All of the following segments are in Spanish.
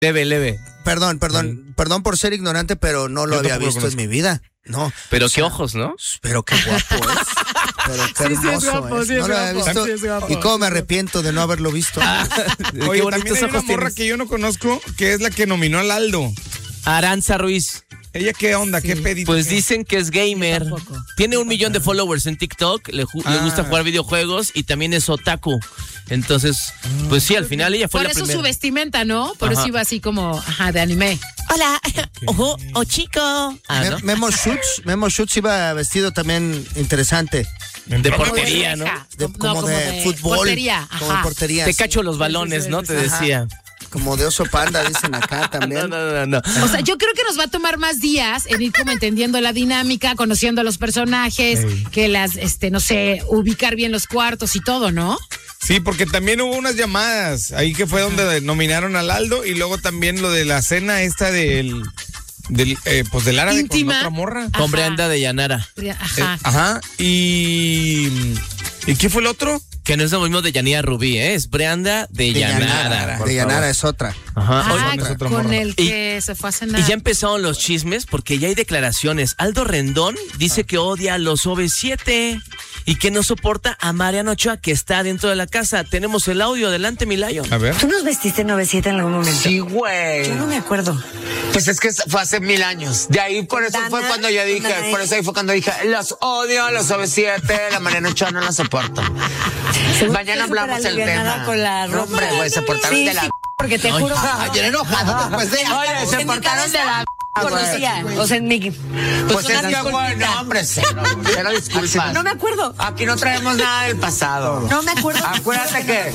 Leve. Perdón por ser ignorante, pero no lo había visto en mi vida. No. Pero qué ojos, ¿no? Pero qué guapo es. Pero qué hermoso es. No lo había visto. Y cómo me arrepiento de no haberlo visto. Oye, también hay una morra que yo no conozco, que es la que nominó al Aldo. Aranza Ruiz. ¿Ella qué onda? ¿Qué pedito? Pues dicen que es gamer. Tiene 1 millón de followers en TikTok. Le gusta jugar videojuegos y también es otaku. Entonces, pues sí, al final ella fue la primera. Por eso su vestimenta, ¿no? Por eso iba así como, de anime. Hola, ojo, chico. ¿no? Memo Schutz iba vestido también interesante. De portería, ¿no? Como de fútbol. Portería, como portería. Te cacho los balones, ¿no? Te decía. Como de oso panda, dicen acá también. No. O sea, yo creo que nos va a tomar más días en ir como entendiendo la dinámica, conociendo a los personajes, que las, ubicar bien los cuartos y todo, ¿no? Sí, porque también hubo unas llamadas ahí que fue donde nominaron al Aldo y luego también lo de la cena esta del árabe íntima, con otra morra. Con Brianda de Yanara. ¿Y qué fue el otro? Que no es lo mismo de Yanira Rubí, es Brianda de Yanara. De Yanara es otra. Con el que se fue a cenar. Y ya empezaron los chismes porque ya hay declaraciones. Aldo Rendón dice que odia a los OV7 y que no soporta a Mariano Ochoa, que está dentro de la casa. Tenemos el audio, adelante, mi Lion. A ver. ¿Tú nos vestiste en 9-7 en algún momento? Sí, güey. Yo no me acuerdo. Pues es que fue hace 1000 años. De ahí, por eso fue cuando yo dije, los odio, los OV7, la Mariana Ochoa no la soporto. Mañana hablamos del tema. Con la ropa. Hombre, güey, se portaron de la... Porque te juro... Ayer enojado después de... Oye, se portaron de la... Conocía, o sea, en mi... Pues es que, bueno, hombre, cero disculpas. No me acuerdo. Aquí no traemos nada del pasado. No me acuerdo. Acuérdate que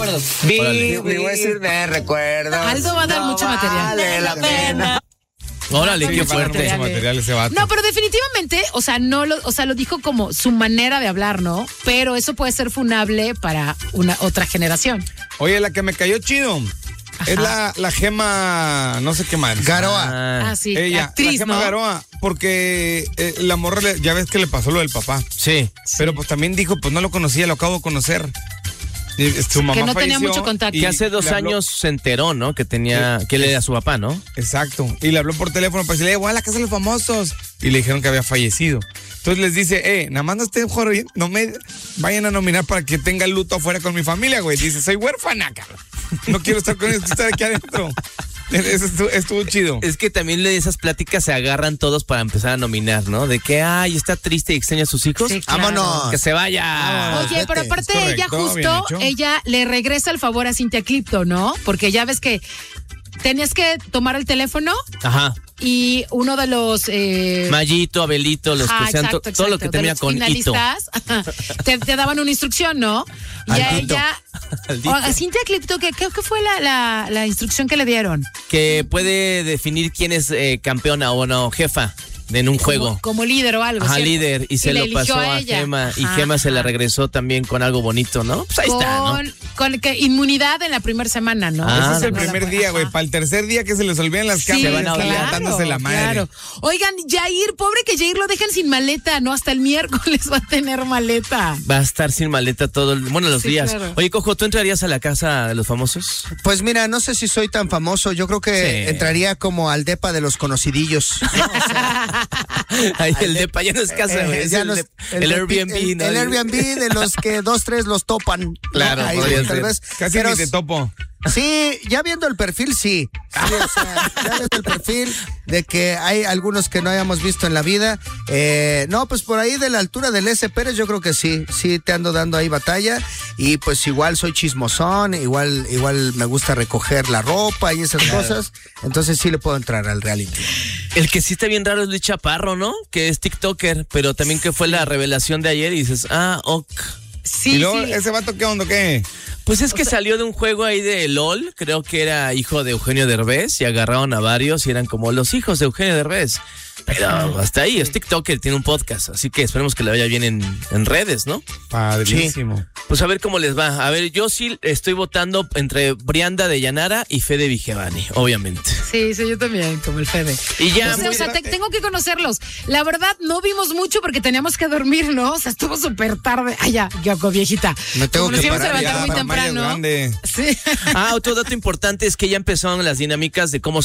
vivir de recuerdo. Aldo va a dar mucho material. Vale la pena. Órale, qué fuerte. Mucho material ese vato. No, pero definitivamente, lo dijo como su manera de hablar, ¿no? Pero eso puede ser funable para otra generación. Oye, la que me cayó chido. Ajá. Es la Gema, no sé qué más. Garoa. Sí, Ella, actriz, la Gema ¿no? Garoa, porque la morra, ya ves que le pasó lo del papá. Sí. Pero pues también dijo, pues no lo conocía, lo acabo de conocer. Su mamá que no tenía falleció mucho contacto. Y hace 2 años se enteró, ¿no? Que él era su papá, ¿no? Exacto. Y le habló por teléfono para decirle, voy a la casa de los famosos. Y le dijeron que había fallecido. Entonces les dice, nada más no estén jodiendo, no me vayan a nominar para que tenga el luto afuera con mi familia, güey. Dice, soy huérfana, cabrón. No quiero estar con ellos, quiero estar aquí adentro. Eso estuvo chido. Es que también de esas pláticas se agarran todos para empezar a nominar, ¿no? De que, está triste y extraña a sus hijos. Sí, claro. ¡Vámonos! Que se vaya. Oye, pero aparte ella ella le regresa el favor a Cintia Clipto, ¿no? Porque ya ves que tenías que tomar el teléfono. Ajá. Y uno de los... Mayito, Abelito, los que sean, exacto, todo lo que termina con hito. Te daban una instrucción, ¿no? Y a ella... A Cintia Clipto, ¿qué fue la instrucción que le dieron? Que puede definir quién es campeona o no, jefa en un juego. Como líder o algo. Ajá, ¿cierto? líder. Y se lo pasó a Gema. Y Gema se la regresó también con algo bonito, ¿no? Pues ahí está, ¿no? Con inmunidad en la primera semana, ¿no? Ese es el primer día, güey. Para el tercer día que se les olvidan las cámaras, se van a levantándose la madre. Claro. Oigan, Jair, pobre que Jair lo dejan sin maleta, ¿no? Hasta el miércoles va a tener maleta. Va a estar sin maleta los días. Claro. Oye, Cojo, ¿tú entrarías a la casa de los famosos? Pues mira, no sé si soy tan famoso. Yo creo que entraría como al depa de los conocidillos. Ahí el depa ya no es casa, güey. Es el Airbnb, ¿no? El Airbnb de los que 2-3 los topan. Claro, ahí, tal vez. Casi ni te topo. Sí, ya viendo el perfil, sí. O sea, ya viendo el perfil de que hay algunos que no hayamos visto en la vida. No, pues por ahí de la altura del S. Pérez, yo creo que sí te ando dando ahí batalla. Y pues igual soy chismosón, igual me gusta recoger la ropa y esas cosas. Entonces sí le puedo entrar al reality. El que sí está bien raro es Luis Chaparro, ¿no? Que es TikToker, pero también que fue la revelación de ayer y dices, ok. Sí, ¿Y luego ese vato qué onda, qué? Pues es que salió de un juego ahí de LOL, creo que era hijo de Eugenio Derbez, y agarraron a varios y eran como los hijos de Eugenio Derbez. Pero hasta ahí, es TikToker, tiene un podcast, así que esperemos que le vaya bien en redes, ¿no? Padrísimo. Sí. Pues a ver cómo les va. A ver, yo sí estoy votando entre Brianda de Yanara y Fede Vigevani, obviamente. Sí, yo también, como el Fede. Y ya. O sea, tengo que conocerlos. La verdad, no vimos mucho porque teníamos que dormir, ¿no? O sea, estuvo súper tarde. Ay, ya, viejita. Me tengo que parar a levantar muy temprano. ella es temprano. grande. Sí. Otro dato importante es que ya empezaron las dinámicas de cómo